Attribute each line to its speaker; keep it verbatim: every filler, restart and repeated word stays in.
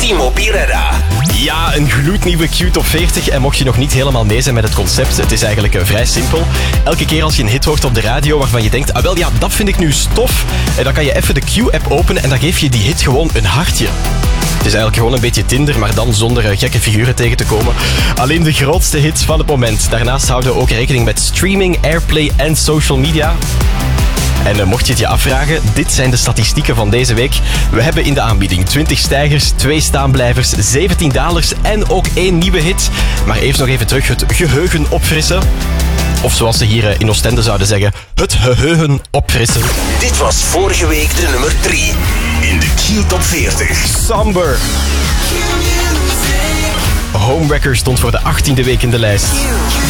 Speaker 1: Timo Pirera.
Speaker 2: Ja, een gloednieuwe Q Top veertig. En mocht je nog niet helemaal mee zijn met het concept, het is eigenlijk uh, vrij simpel. Elke keer als je een hit hoort op de radio waarvan je denkt, ah wel ja, dat vind ik nu stof. En dan kan je even de Q-app openen en dan geef je die hit gewoon een hartje. Het is eigenlijk gewoon een beetje Tinder, maar dan zonder uh, gekke figuren tegen te komen. Alleen de grootste hits van het moment. Daarnaast houden we ook rekening met streaming, airplay en social media. En uh, mocht je het je afvragen, dit zijn de statistieken van deze week. We hebben in de aanbieding twintig stijgers, twee staanblijvers, zeventien dalers en ook één nieuwe hit. Maar even nog even terug het geheugen opfrissen. Of zoals ze hier in Oostende zouden zeggen, het geheugen opfrissen.
Speaker 1: Dit was vorige week de nummer drie in de Q Top veertig.
Speaker 2: Somber. Homewrecker stond voor de achttiende week in de lijst.